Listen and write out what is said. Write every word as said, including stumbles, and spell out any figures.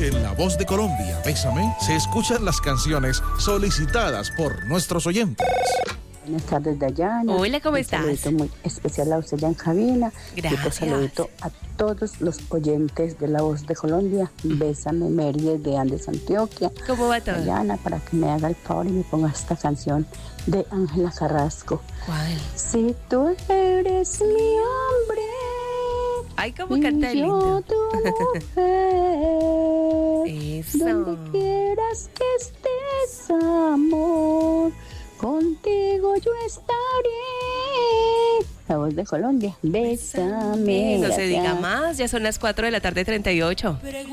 En La Voz de Colombia, Bésame, se escuchan las canciones solicitadas por nuestros oyentes. Buenas tardes, Dayana. Hola, ¿cómo un estás? Un saludito muy especial a usted ya en cabina. Gracias. Y un saludito a todos los oyentes de La Voz de Colombia. Bésame, Mary, de Andes, Antioquia. ¿Cómo va todo? Dayana, para que me haga el favor y me ponga esta canción de Ángela Carrasco. ¿Cuál? Si tú eres mi hombre. Ay, cómo canta y yo lindo. tu mujer. Eso. Donde quieras que estés, amor, contigo yo estaré. La Voz de Colombia, bésame. No se diga gracias. más, ya son las cuatro de la tarde, treinta y ocho.